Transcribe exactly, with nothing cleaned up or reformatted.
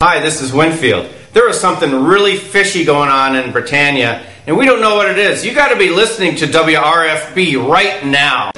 Hi, this is Winfield. There is something really fishy going on in Britannia, and we don't know what it is. You got to be listening to W R F B right now.